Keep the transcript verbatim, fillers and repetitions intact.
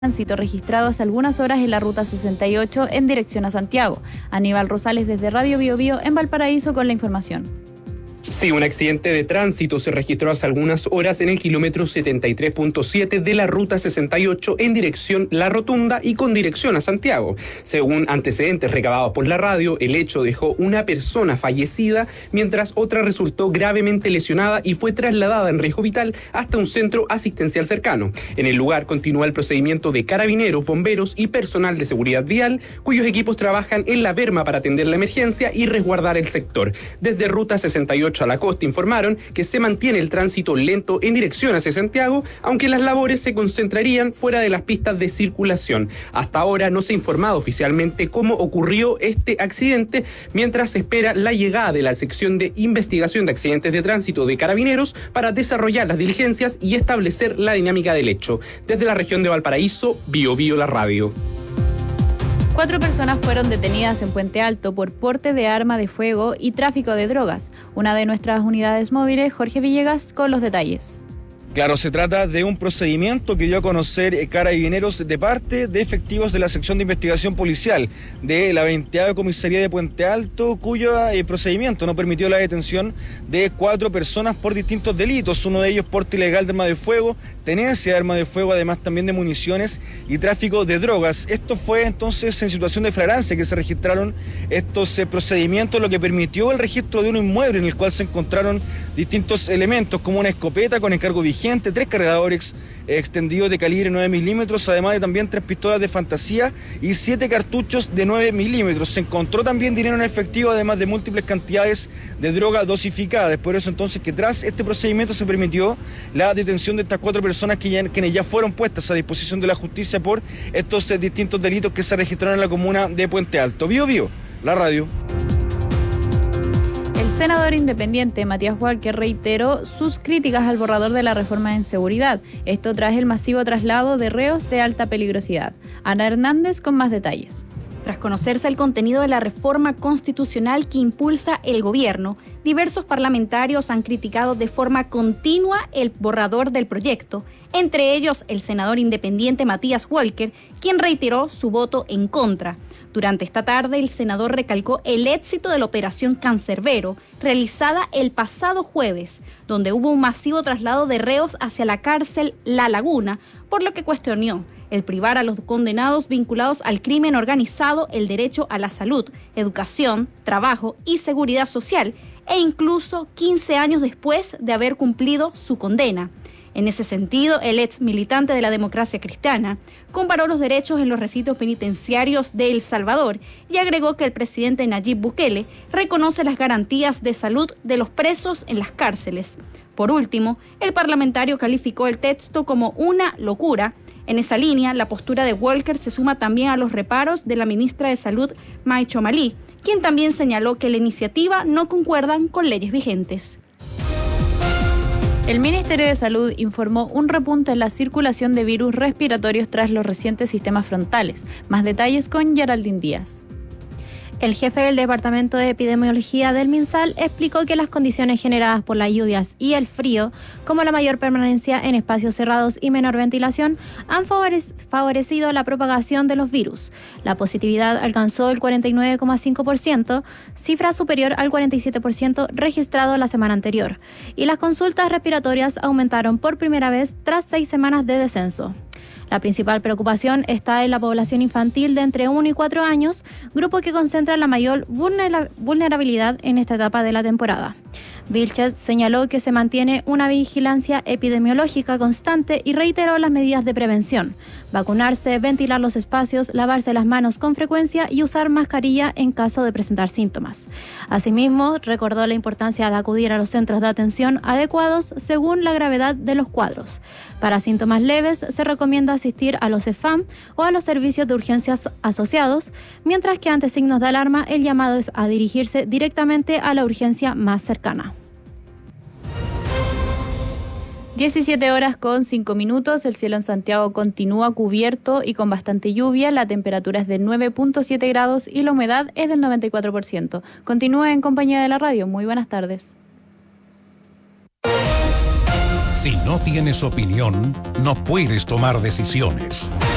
Tránsito registrado hace algunas horas en la ruta sesenta y ocho en dirección a Santiago. Aníbal Rosales desde Radio Bio Bio en Valparaíso con la información. Sí, un accidente de tránsito se registró hace algunas horas en el kilómetro setenta y tres punto siete de la ruta sesenta y ocho en dirección La Rotunda y con dirección a Santiago. Según antecedentes recabados por la radio, el hecho dejó una persona fallecida, mientras otra resultó gravemente lesionada y fue trasladada en riesgo vital hasta un centro asistencial cercano. En el lugar continúa el procedimiento de carabineros, bomberos y personal de seguridad vial, cuyos equipos trabajan en la berma para atender la emergencia y resguardar el sector. Desde ruta sesenta y ocho a la costa informaron que se mantiene el tránsito lento en dirección hacia Santiago, aunque las labores se concentrarían fuera de las pistas de circulación. Hasta ahora no se ha informado oficialmente cómo ocurrió este accidente, mientras se espera la llegada de la sección de investigación de accidentes de tránsito de Carabineros para desarrollar las diligencias y establecer la dinámica del hecho. Desde la región de Valparaíso, Bio Bio la radio. Cuatro personas fueron detenidas en Puente Alto por porte de arma de fuego y tráfico de drogas. Una de nuestras unidades móviles, Jorge Villegas, con los detalles. Claro, se trata de un procedimiento que dio a conocer Carabineros de parte de efectivos de la sección de investigación policial de la veinteava comisaría de Puente Alto, cuyo eh, procedimiento no permitió la detención de cuatro personas por distintos delitos, uno de ellos porte ilegal de arma de fuego, tenencia de arma de fuego, además también de municiones y tráfico de drogas. Esto fue entonces en situación de flagrancia que se registraron estos eh, procedimientos, lo que permitió el registro de un inmueble en el cual se encontraron distintos elementos como una escopeta con encargo vigente, tres cargadores extendidos de calibre nueve milímetros, además de también tres pistolas de fantasía y siete cartuchos de nueve milímetros. Se encontró también dinero en efectivo, además de múltiples cantidades de droga dosificada. Es por eso entonces que tras este procedimiento se permitió la detención de estas cuatro personas que ya, quienes ya fueron puestas a disposición de la justicia por estos eh, distintos delitos que se registraron en la comuna de Puente Alto. Bio Bio, la radio. El senador independiente Matías Walker reiteró sus críticas al borrador de la reforma en seguridad. Esto tras el masivo traslado de reos de alta peligrosidad. Ana Hernández con más detalles. Tras conocerse el contenido de la reforma constitucional que impulsa el gobierno, diversos parlamentarios han criticado de forma continua el borrador del proyecto, entre ellos el senador independiente Matías Walker, quien reiteró su voto en contra. Durante esta tarde, el senador recalcó el éxito de la operación Cancerbero, realizada el pasado jueves, donde hubo un masivo traslado de reos hacia la cárcel La Laguna, por lo que cuestionó el privar a los condenados vinculados al crimen organizado el derecho a la salud, educación, trabajo y seguridad social, e incluso quince años después de haber cumplido su condena. En ese sentido, el ex militante de la democracia cristiana comparó los derechos en los recintos penitenciarios de El Salvador y agregó que el presidente Nayib Bukele reconoce las garantías de salud de los presos en las cárceles. Por último, el parlamentario calificó el texto como una locura. En esa línea, la postura de Walker se suma también a los reparos de la ministra de Salud, May Chomalí, quien también señaló que la iniciativa no concuerdan con leyes vigentes. El Ministerio de Salud informó un repunte en la circulación de virus respiratorios tras los recientes sistemas frontales. Más detalles con Geraldine Díaz. El jefe del Departamento de Epidemiología del MinSal explicó que las condiciones generadas por las lluvias y el frío, como la mayor permanencia en espacios cerrados y menor ventilación, han favorecido la propagación de los virus. La positividad alcanzó el cuarenta y nueve coma cinco por ciento, cifra superior al cuarenta y siete por ciento registrado la semana anterior, y las consultas respiratorias aumentaron por primera vez tras seis semanas de descenso. La principal preocupación está en la población infantil de entre uno y cuatro años, grupo que concentra la mayor vulnerabilidad en esta etapa de la temporada. Vilches señaló que se mantiene una vigilancia epidemiológica constante y reiteró las medidas de prevención: vacunarse, ventilar los espacios, lavarse las manos con frecuencia y usar mascarilla en caso de presentar síntomas. Asimismo, recordó la importancia de acudir a los centros de atención adecuados según la gravedad de los cuadros. Para síntomas leves, se recomienda asistir a los C E F A M o a los servicios de urgencias asociados, mientras que ante signos de alarma, el llamado es a dirigirse directamente a la urgencia más cercana. diecisiete horas con cinco minutos, el cielo en Santiago continúa cubierto y con bastante lluvia, la temperatura es de nueve punto siete grados y la humedad es del noventa y cuatro por ciento. Continúa en compañía de la radio, muy buenas tardes. Si no tienes opinión, no puedes tomar decisiones.